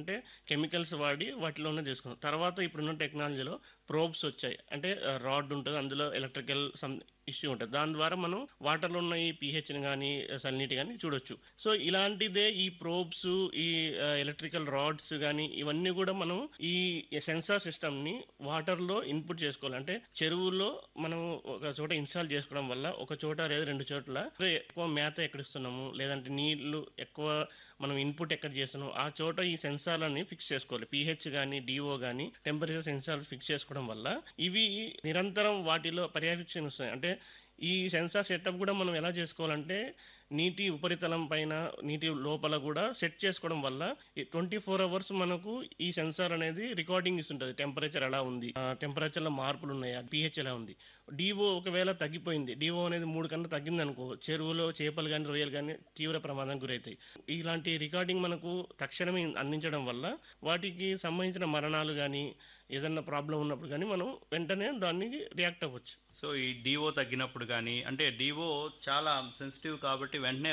అంటే కెమికల్స్ వాడి వాటిలోనే చేసుకున్నాం. తర్వాత ఇప్పుడున్న టెక్నాలజీలో ప్రోబ్స్ వచ్చాయి. అంటే రాడ్ ఉంటది. అందులో ఎలక్ట్రికల్ ఇష్యూ ఉంటది. దాని ద్వారా మనం వాటర్‌లో ఉన్న ఈ పీహెచ్‌ని గాని, సలినిటీ గాని చూడొచ్చు. సో, ఇలాంటిదే ఈ ప్రోబ్స్, ఈ ఎలక్ట్రికల్ రాడ్స్ గాని ఇవన్నీ గూడా మనం ఈ సెన్సార్ సిస్టమ్‌ని వాటర్‌లో ఇన్‌పుట్ చేసుకోవాలి. అంటే చెరువులో మనం ఒక చోట ఇన్‌స్టాల్ చేసుకోవడం వల్ల ఒక చోట లేదా 2 చోట్ల ఎక్కువ మేత ఎక్కడిస్తున్నాము, లేదంటే నీళ్లు ఎక్కువ మనం ఇన్‌పుట్ ఎక్కడ చేస్తున్నాం, ఆ చోట ఈ సెన్సార్‌లని ఫిక్స్ చేసుకోవాలి. పీహెచ్ గాని, డీఓ గాని టెంపరేచర్ సెన్సార్‌లు ఫిక్స్ చేసుకోవడం వల్ల ఇవి నిరంతరం వాటిలో పర్యవేక్షణ వస్తాయి. అంటే ఈ సెన్సార్ సెటప్ గూడా మనం ఎలా చేసుకోవాలంటే నీటి ఉపరితలం పైన, నీటి లోపల గూడా సెట్ చేసుకోవడం వల్ల ఈ 24 అవర్స్ మనకు ఈ సెన్సార్ అనేది రికార్డింగ్ ఇస్తుంటది. టెంపరేచర్ ఎలా ఉంది? టెంపరేచర్‌లో మార్పులున్నాయా? పీహెచ్ ఎలా ఉంది? డీఓ ఒకవేళ తగ్గిపోయింది. డీఓ అనేది 3 కన్నా తగ్గిందనుకో, చెరువులో చేపలు గాని, రొయ్యలు గాని తీవ్ర ప్రమాదానికి గురైతాయి. ఇలాంటి రికార్డింగ్ మనకు తక్షణమే అందించడం వల్ల వాటికి సంబంధించిన మరణాలు గాని, ఏదన్నా ప్రాబ్లమ్ ఉన్నప్పుడు గాని మనం వెంటనే దానికి రియాక్ట్ అవ్వచ్చు. సో, ఈ డీఓ తగ్గినప్పుడు గానీ, అంటే డీఓ చాలా సెన్సిటివ్ కాబట్టి వెంటనే